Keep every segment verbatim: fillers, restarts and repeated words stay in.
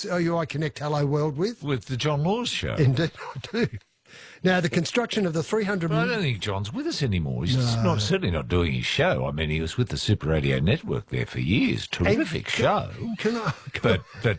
who I connect Hello World with. With the John Laws show. Indeed, I do. Now, the construction of the three hundred... But I don't think John's with us anymore. He's no. not certainly not doing his show. I mean, he was with the Super Radio Network there for years. Terrific can, show. Can I... Can but, but,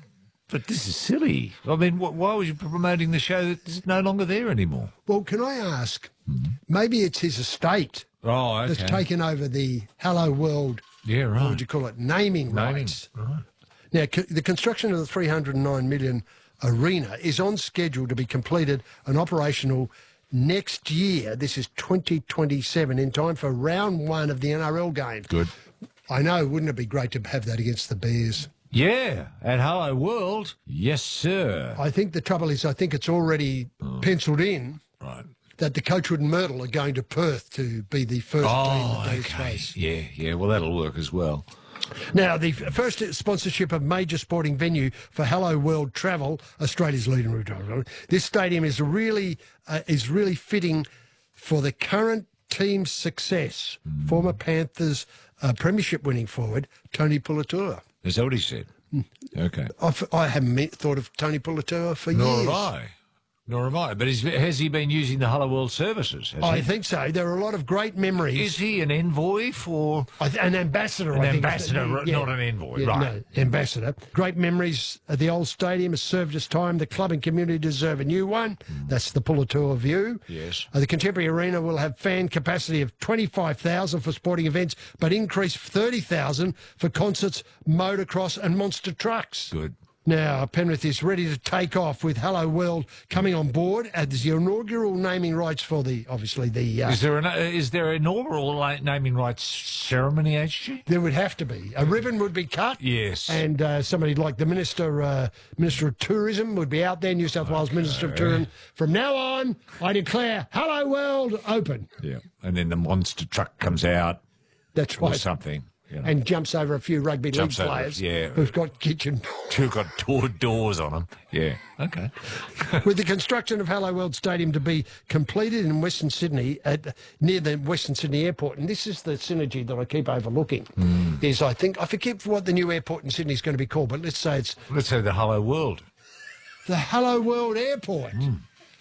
but this is silly. I mean, wh why was you promoting the show that's no longer there anymore? Well, can I ask, mm-hmm. maybe it's his estate oh, okay. that's taken over the Hello World... Yeah, right. What would you call it? Naming, Naming rights. Right. Now, co the construction of the three hundred nine million arena is on schedule to be completed and operational next year. This is twenty twenty-seven, in time for round one of the N R L game. Good. I know, wouldn't it be great to have that against the Bears? Yeah, at Hello World. Yes, sir. I think the trouble is, I think it's already oh. penciled in. Right. That the Coachwood and Myrtle are going to Perth to be the first oh, team that okay. face. Yeah, yeah, well, that'll work as well. Now, the first sponsorship of major sporting venue for Hello World Travel, Australia's leading route. This stadium is really uh, is really fitting for the current team's success. Mm. Former Panthers uh, premiership winning forward, Tony Puletua. Is that what he said? Mm. Okay. I've, I haven't met, thought of Tony Puletua for Nor years. Nor have I. Nor am I. But is, has he been using the Hello World services? I he? think so. There are a lot of great memories. Is he an envoy for... An ambassador, an I think. ambassador, An ambassador, not an envoy, yeah, right. No, ambassador. Great memories. The old stadium has served its time. The club and community deserve a new one. Mm. That's the Puletua view. Yes. Uh, the Contemporary Arena will have fan capacity of twenty-five thousand for sporting events, but increase thirty thousand for concerts, motocross and monster trucks. Good. Now, Penrith is ready to take off with Hello World coming on board as the inaugural naming rights for the, obviously, the... Uh, is there an uh, is there an inaugural naming rights ceremony, H G? There would have to be. A ribbon would be cut. Yes. And uh, somebody like the Minister uh, Minister of Tourism would be out there, New South Wales okay. Minister of Tourism. From now on, I declare Hello World open. Yeah. And then the monster truck comes out. That's right. Or something. You know. And jumps over a few rugby jumps league over, players yeah. who've got kitchen who've got door doors on them. Yeah, okay. With the construction of Hello World Stadium to be completed in Western Sydney, at near the Western Sydney Airport, and this is the synergy that I keep overlooking, mm. is I think, I forget what the new airport in Sydney is going to be called, but let's say it's... Let's say the Hello World. The Hello World Airport. Mm.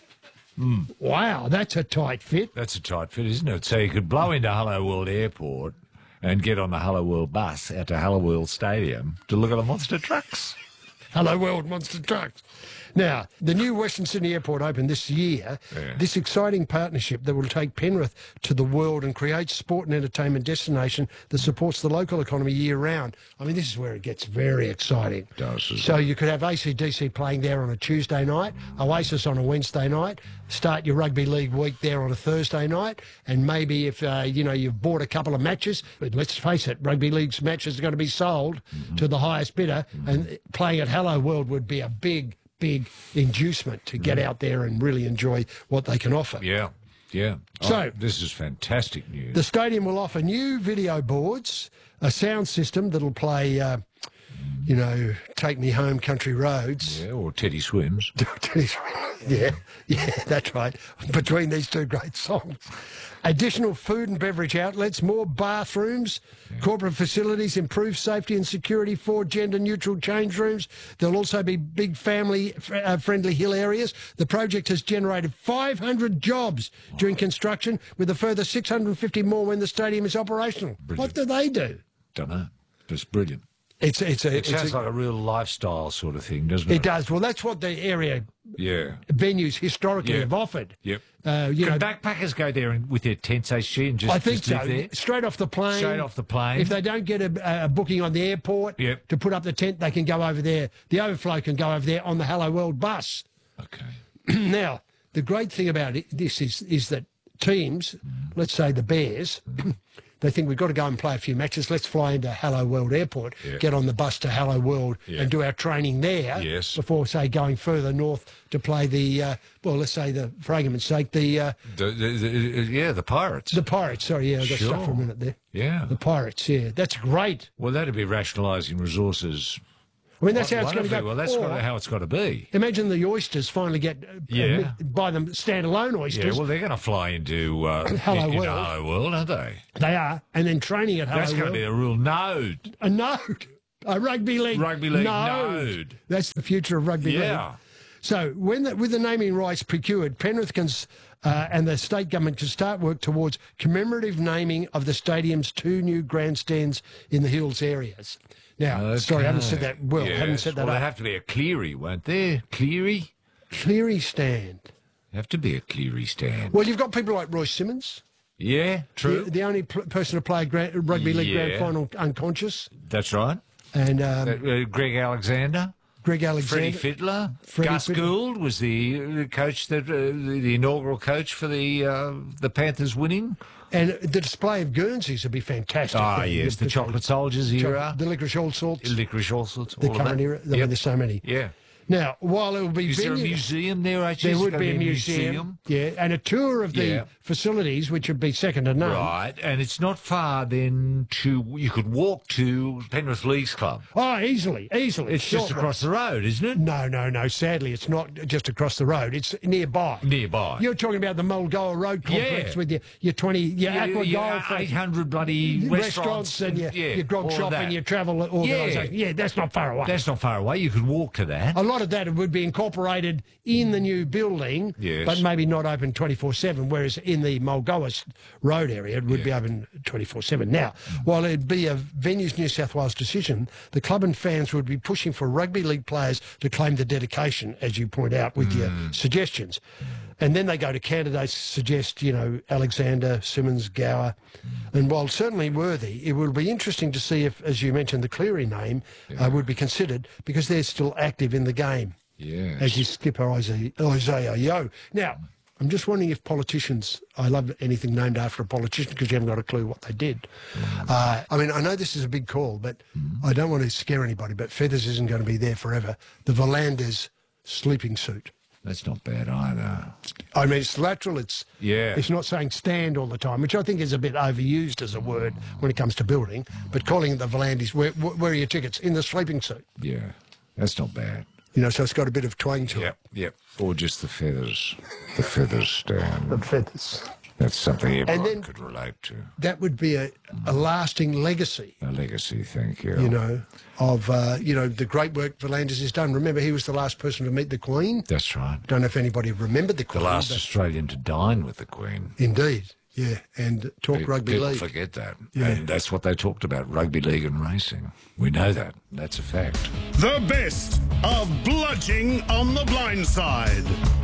Mm. Wow, that's a tight fit. That's a tight fit, isn't it? So you could blow into Hello World Airport and get on the Hello World bus out to Hello World Stadium to look at the monster trucks. Hello World monster trucks. Now, the new Western Sydney Airport opened this year. Yeah. This exciting partnership that will take Penrith to the world and create sport and entertainment destination that supports the local economy year-round. I mean, this is where it gets very exciting. It does. So you could have A C D C playing there on a Tuesday night, Oasis on a Wednesday night, start your rugby league week there on a Thursday night, and maybe if, uh, you know, you've bought a couple of matches, but let's face it, rugby league's matches are going to be sold mm-hmm. to the highest bidder, mm-hmm. and playing at Hello World would be a big, big inducement to get out there and really enjoy what they can offer. Yeah, yeah. So oh, this is fantastic news. The stadium will offer new video boards, a sound system that'll play, uh, you know, Take Me Home Country Roads. Yeah, or Teddy Swims. Teddy Swims. Yeah, yeah, that's right. Between these two great songs. Additional food and beverage outlets, more bathrooms, yeah. corporate facilities, improved safety and security, four gender-neutral change rooms. There'll also be big family-friendly hill areas. The project has generated five hundred jobs wow. during construction, with a further six hundred fifty more when the stadium is operational. Brilliant. What do they do? Don't know. Just brilliant. It's, it's a, it sounds it's a, like a real lifestyle sort of thing, doesn't it? It does. Well, that's what the area yeah. venues historically yeah. have offered. Yep. Uh, you Can know, backpackers go there and, with their tents, H G, and just, I think just so. live there? Straight off the plane. Straight off the plane. If they don't get a, a booking on the airport yep. to put up the tent, they can go over there. The overflow can go over there on the Hello World bus. Okay. Now, the great thing about it, this is, is that teams, mm. let's say the Bears, they think we've got to go and play a few matches. Let's fly into Hello World Airport, yeah. get on the bus to Hello World yeah. and do our training there yes. before, say, going further north to play the, uh, well, let's say, the, for argument's sake, the, uh, the, the, the... Yeah, the Pirates. The Pirates, sorry, yeah, I got sure. stuck for a minute there. Yeah. The Pirates, yeah. That's great. Well, that'd be rationalising resources... I mean, that's how it's going to go. Well, that's or, how it's got to be. Imagine the oysters finally get uh, yeah. buy them standalone oysters. Yeah, well, they're going to fly into uh, Hello in, World. Hello World, aren't they? They are, and then training at Hello That's World. That's going to be a real node. A node. A rugby league. Rugby league node. node. That's the future of rugby Yeah. league. So when the, with the naming rights procured, Penrith can, uh, and the state government can start work towards commemorative naming of the stadium's two new grandstands in the Hills areas. Now, Okay. sorry, I haven't said that well. Yes. I haven't said that Well, up. there have to be a Cleary, won't there? Cleary? Cleary stand. Have to be a Cleary stand. Well, you've got people like Royce Simmons, Yeah, true. the, the only pl- person to play a grand, rugby league Yeah. grand final unconscious, That's right. and um, Uh, uh, Greg Alexander. Greg Freddie Alexander. Fittler. Freddie Gus Fittler. Gould was the, the coach, that uh, the, the inaugural coach for the uh, the Panthers winning. And the display of Guernseys would be fantastic. Ah, The- yes, the, the, Chocolate Soldiers era. the licorice all sorts, Licorice all sorts. the all of current that. era. I mean, Yep. there's so many. Yeah. Now, while it will be Is there a venue- museum there, actually? there Is would it be gonna a museum, yeah, and a tour of the Yeah. facilities, which would be second to none. Right, and it's not far then to, you could walk to Penrith Leagues Club. Oh, easily, easily. It's just Short across the road, isn't it? No, no, no. Sadly, it's not just across the road. It's nearby. Nearby. You're talking about the Mulgoa Road complex Yeah. with your, your twenty, your Yeah, aqua yeah, golf, eight hundred bloody restaurants, restaurants, and your, yeah, your grog all of shop that. and your travel organisation. Yeah. that's not far away. That's not far away. You could walk to that. A lot of that would be incorporated in the new building, Yes. but maybe not open twenty-four seven, whereas in the Mulgoa Road area, it would be open twenty-four seven. Now, while it'd be a Venues New South Wales decision, the club and fans would be pushing for rugby league players to claim the dedication, as you point out with your suggestions. And then they go to candidates, suggest, you know, Alexander, Simmons, Gower. And while certainly worthy, it will be interesting to see if, as you mentioned, the Cleary name uh, would be considered because they're still active in the game. Yes. As you skipper Isaiah, Isaiah Yo. Now, I'm just wondering if politicians, I love anything named after a politician because you haven't got a clue what they did. Uh, I mean, I know this is a big call, but I don't want to scare anybody, but Feathers isn't going to be there forever. The Volanders sleeping suit. That's not bad either. I mean, it's lateral, it's, Yeah. it's not saying stand all the time, which I think is a bit overused as a word when it comes to building, but calling it the Volanders, where, where are your tickets? In the sleeping suit. Yeah. That's not bad. You know, so it's got a bit of twang to Yep, yep. Or just the feathers. The feathers stand. it. The Feathers. That's something everyone then- could relate to. That would be a, a lasting legacy, A legacy, thank you. you know, of, uh, you know, the great work Volanders has done. Remember, he was the last person to meet the Queen. That's right. Don't know if anybody remembered the The Queen. last but Australian to dine with the Queen. Indeed, yeah, and talk rugby People league. forget that. Yeah. And that's what they talked about, rugby league and racing. We know that. That's a fact. The best of Bludging on the Blind Side.